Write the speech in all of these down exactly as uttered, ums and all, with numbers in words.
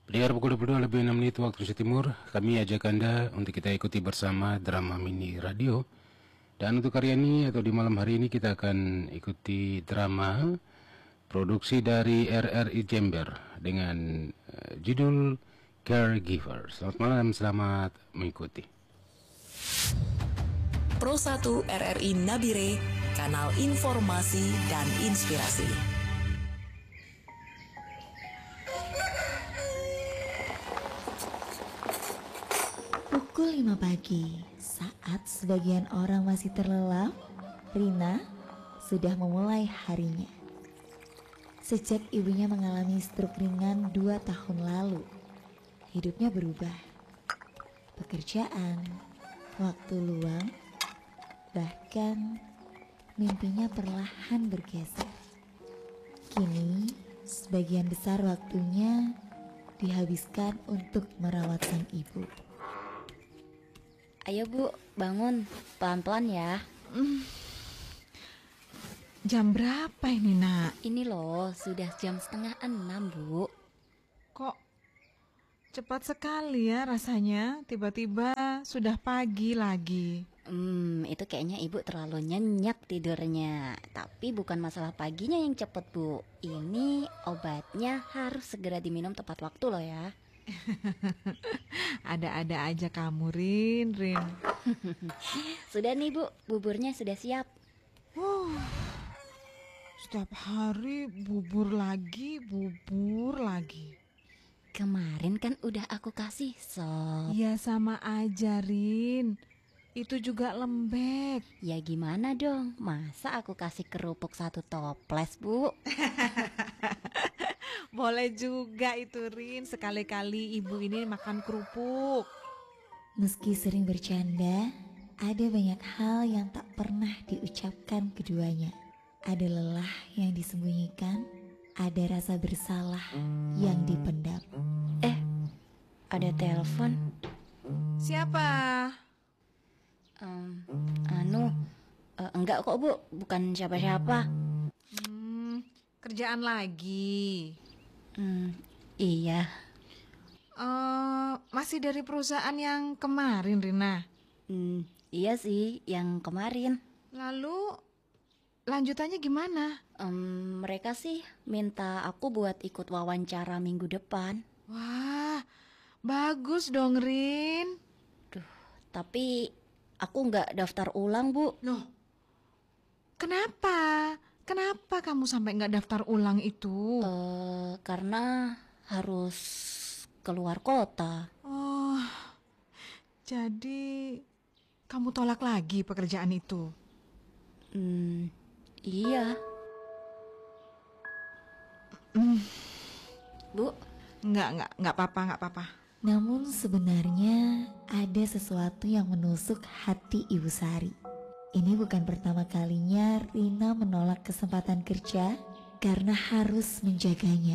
Pendengar pukul dua puluh dua lebih enam menit waktu Indonesia Timur, kami ajak Anda untuk kita ikuti bersama drama mini radio. Dan untuk hari ini atau di malam hari ini kita akan ikuti drama produksi dari R R I Jember dengan uh, judul Caregiver. Selamat malam, selamat mengikuti. Pro satu R R I Nabire, kanal informasi dan inspirasi. Pukul lima pagi, saat sebagian orang masih terlelap, Rina sudah memulai harinya. Sejak ibunya mengalami stroke ringan dua tahun lalu, hidupnya berubah. Pekerjaan, waktu luang, bahkan mimpinya perlahan bergeser. Kini, sebagian besar waktunya dihabiskan untuk merawat sang ibu. Ayo Bu, bangun, pelan-pelan ya. Hmm. Jam berapa ini nak? Ini loh, sudah jam setengah enam Bu. Kok cepat sekali ya rasanya, tiba-tiba sudah pagi lagi. Hmm, itu kayaknya Ibu terlalu nyenyak tidurnya. Tapi bukan masalah paginya yang cepet Bu. Ini obatnya harus segera diminum tepat waktu loh ya. Ada-ada aja kamu, Rin, Rin. Sudah nih Bu, buburnya sudah siap. uh, Setiap hari bubur lagi, bubur lagi. Kemarin kan udah aku kasih sop. Ya sama aja, Rin. Itu juga lembek. Ya gimana dong, masa aku kasih kerupuk satu toples Bu? Boleh juga itu, Rin. Sekali-kali ibu ini makan kerupuk. Meski sering bercanda, ada banyak hal yang tak pernah diucapkan keduanya. Ada lelah yang disembunyikan, ada rasa bersalah yang dipendam. Eh, ada telepon. Siapa? Um, anu, uh, enggak kok Bu, bukan siapa-siapa. Hmm, kerjaan lagi. Hmm, iya. Uh, masih dari perusahaan yang kemarin, Rina? Hmm, iya sih, yang kemarin. Lalu lanjutannya gimana? Um, mereka sih minta aku buat ikut wawancara minggu depan. Wah, bagus dong, Rin. Duh, tapi aku nggak daftar ulang Bu. Loh, kenapa? Kenapa kamu sampai nggak daftar ulang itu? Uh, karena harus keluar kota. Oh, jadi kamu tolak lagi pekerjaan itu? Hmm, iya. Hmm. Bu, Nggak, nggak, nggak apa-apa, nggak apa-apa. Namun sebenarnya ada sesuatu yang menusuk hati Ibu Sari. Ini bukan pertama kalinya Rina menolak kesempatan kerja karena harus menjaganya.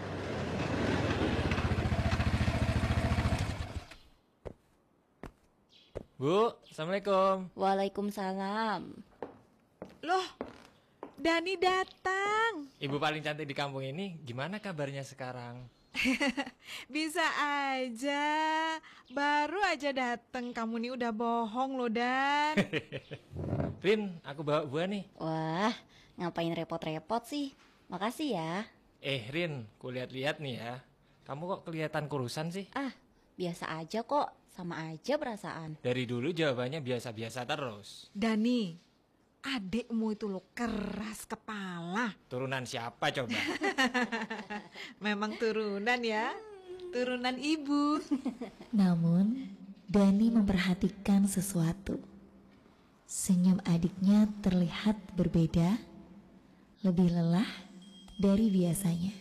Bu, Assalamualaikum. Waalaikumsalam. Loh, Dani datang. Ibu paling cantik di kampung ini, gimana kabarnya sekarang? Bisa aja. Baru aja datang, kamu nih udah bohong loh, Dan. Rin, aku bawa buah nih. Wah, ngapain repot-repot sih? Makasih ya. Eh Rin, kulihat-lihat nih ya. Kamu kok kelihatan kurusan sih? Ah, biasa aja kok. Sama aja perasaan. Dari dulu jawabannya biasa-biasa terus. Dani, adikmu itu lo keras kepala. Turunan siapa coba? Memang turunan ya, turunan ibu. Namun, Dani memperhatikan sesuatu. Senyum adiknya terlihat berbeda, lebih lelah dari biasanya.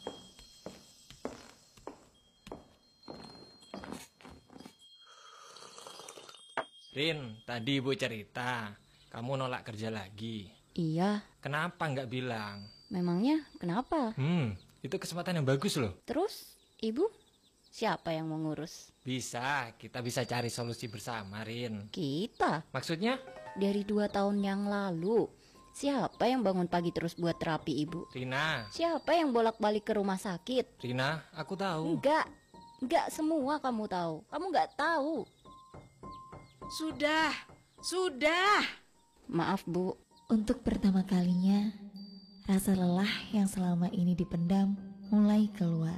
Rin, tadi ibu cerita, kamu nolak kerja lagi. Iya. Kenapa nggak bilang? Memangnya kenapa? Hmm, itu kesempatan yang bagus loh. Terus, Ibu, siapa yang mau ngurus? Bisa, kita bisa cari solusi bersama, Rin. Kita? Maksudnya? Dari dua tahun yang lalu, siapa yang bangun pagi terus buat terapi Ibu? Rina. Siapa yang bolak-balik ke rumah sakit? Rina, aku tahu. Enggak, Nggak semua kamu tahu. Kamu nggak tahu. Sudah, sudah. Maaf, Bu. Untuk pertama kalinya, rasa lelah yang selama ini dipendam mulai keluar.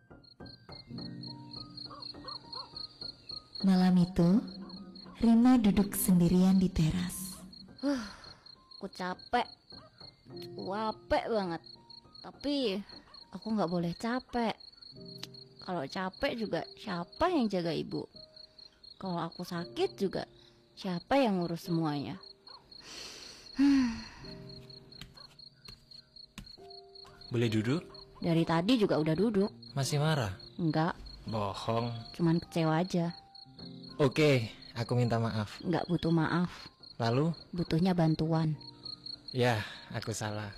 Malam itu, Rina duduk sendirian di teras. Huh, aku capek. Capek banget. Tapi aku nggak boleh capek. Kalau capek juga siapa yang jaga ibu? Kalau aku sakit juga siapa yang ngurus semuanya? Boleh duduk? Dari tadi juga udah duduk. Masih marah? Enggak, Bohong. cuman kecewa aja. Oke, aku minta maaf. Enggak butuh maaf, Lalu? butuhnya bantuan. Ya, aku salah.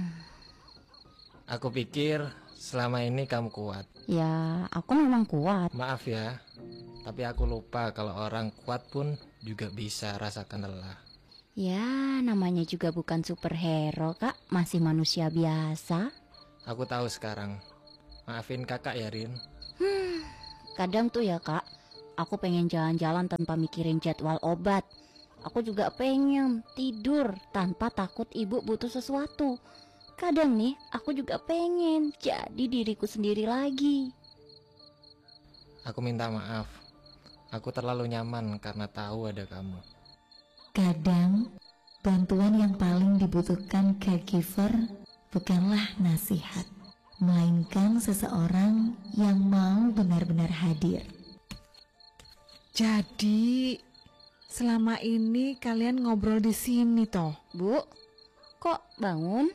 Aku pikir selama ini kamu kuat. Ya, aku memang kuat. Maaf ya, tapi aku lupa kalau orang kuat pun juga bisa rasakan lelah. Ya, namanya juga bukan superhero, Kak. Masih manusia biasa. Aku tahu sekarang. Maafin kakak ya, Rin. Kadang tuh ya, Kak, aku pengen jalan-jalan tanpa mikirin jadwal obat. Aku juga pengen tidur tanpa takut ibu butuh sesuatu. Kadang nih, aku juga pengen jadi diriku sendiri lagi. Aku minta maaf. Aku terlalu nyaman karena tahu ada kamu. Kadang, bantuan yang paling dibutuhkan caregiver bukanlah nasihat, melainkan seseorang yang mau benar-benar hadir. Jadi, selama ini kalian ngobrol di sini toh. Bu, kok bangun?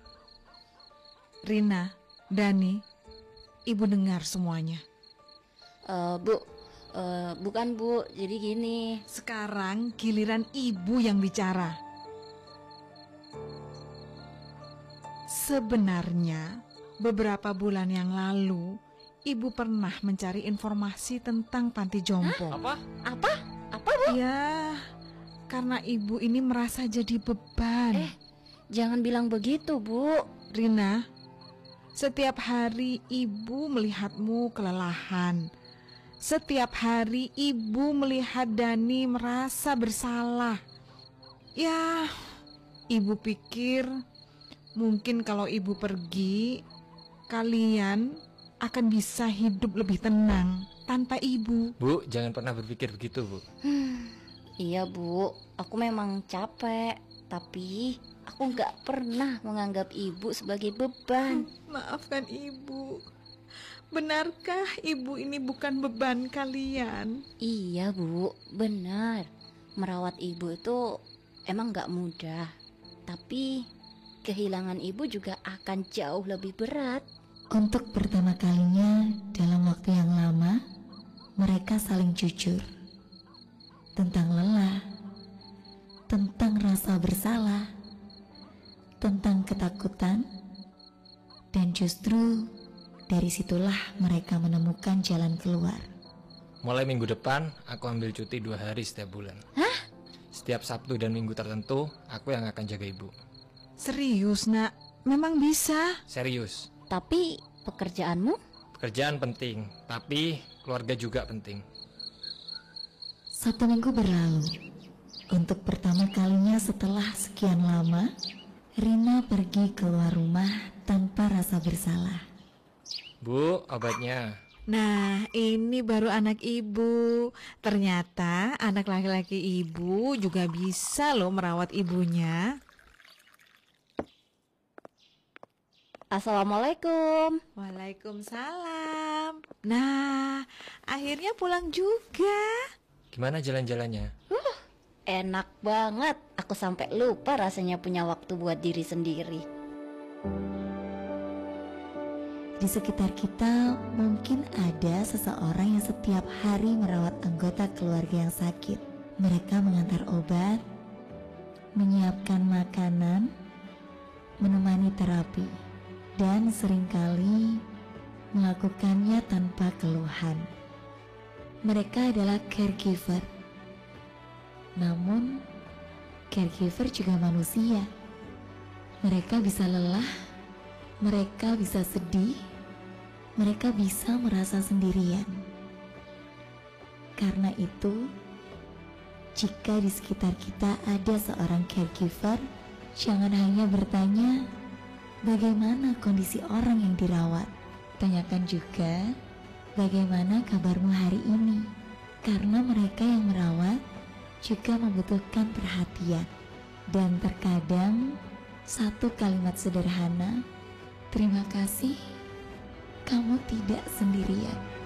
Rina, Dani, ibu dengar semuanya. Eh, Bu, eh, bukan Bu, jadi gini. Sekarang giliran ibu yang bicara. Sebenarnya, beberapa bulan yang lalu, ibu pernah mencari informasi tentang panti jompo. Apa? Apa? Apa, Bu? Ya, karena ibu ini merasa jadi beban. Eh, jangan bilang begitu, Bu. Rina, setiap hari ibu melihatmu kelelahan. Setiap hari ibu melihat Dani merasa bersalah. Ya, ibu pikir mungkin kalau ibu pergi, kalian akan bisa hidup lebih tenang tanpa ibu. Bu, jangan pernah berpikir begitu, Bu. Iya, Bu, aku memang capek, tapi aku nggak pernah menganggap ibu sebagai beban. Maafkan ibu. Benarkah ibu ini bukan beban kalian? Iya, Bu, benar. Merawat ibu itu emang nggak mudah, tapi kehilangan ibu juga akan jauh lebih berat. Untuk pertama kalinya dalam waktu yang lama, mereka saling jujur tentang lelah, tentang rasa bersalah, tentang ketakutan, dan justru dari situlah mereka menemukan jalan keluar. Mulai minggu depan, aku ambil cuti dua hari setiap bulan. Hah? Setiap Sabtu dan Minggu tertentu, aku yang akan jaga ibu. Serius, Nak? Memang bisa? Serius. Tapi pekerjaanmu? Pekerjaan penting, tapi keluarga juga penting. Sabtu minggu berlalu. Untuk pertama kalinya setelah sekian lama, Rina pergi keluar rumah tanpa rasa bersalah. Bu, obatnya. Nah, ini baru anak ibu. Ternyata anak laki-laki ibu juga bisa loh merawat ibunya. Assalamualaikum. Waalaikumsalam. Nah, akhirnya pulang juga. Gimana jalan-jalannya? Enak banget. Aku sampai lupa rasanya punya waktu buat diri sendiri. Di sekitar kita mungkin ada seseorang yang setiap hari merawat anggota keluarga yang sakit. Mereka mengantar obat, menyiapkan makanan, menemani terapi, dan seringkali melakukannya tanpa keluhan. Mereka adalah caregiver. Namun, caregiver juga manusia. Mereka bisa lelah, mereka bisa sedih, mereka bisa merasa sendirian. Karena itu, jika di sekitar kita ada seorang caregiver, jangan hanya bertanya bagaimana kondisi orang yang dirawat. Tanyakan juga bagaimana kabarmu hari ini, karena mereka yang merawat juga membutuhkan perhatian. Dan terkadang satu kalimat sederhana, terima kasih, kamu tidak sendirian.